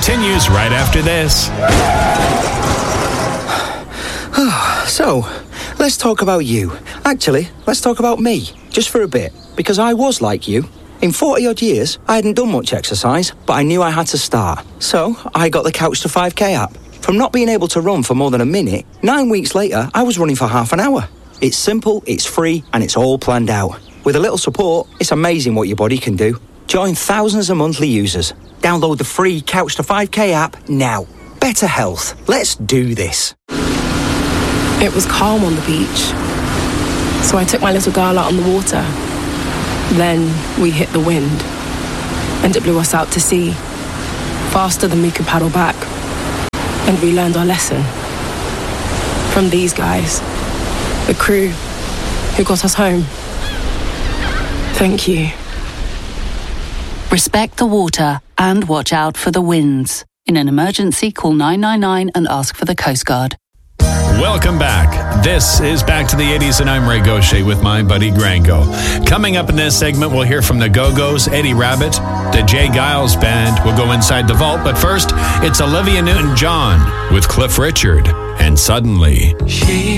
continues right after this. So, let's talk about you. Actually, let's talk about me, just for a bit, because I was like you. In 40-odd years, I hadn't done much exercise, but I knew I had to start. So, I got the Couch to 5K app. From not being able to run for more than a minute, 9 weeks later, I was running for half an hour. It's simple, it's free, and it's all planned out. With a little support, it's amazing what your body can do. Join thousands of monthly users. Download the free Couch to 5K app now. Better health. Let's do this. It was calm on the beach, so I took my little girl out on the water. Then we hit the wind, and it blew us out to sea, faster than we could paddle back. And we learned our lesson from these guys, the crew who got us home. Thank you. Respect the water and watch out for the winds. In an emergency, call 999 and ask for the Coast Guard. Welcome back. This is Back to the 80s, and I'm Ray Gaucher with my buddy Grango. Coming up in this segment, we'll hear from the Go-Go's, Eddie Rabbitt, the Jay Giles Band. We'll go inside the vault, but first, it's Olivia Newton-John with Cliff Richard, and Suddenly. She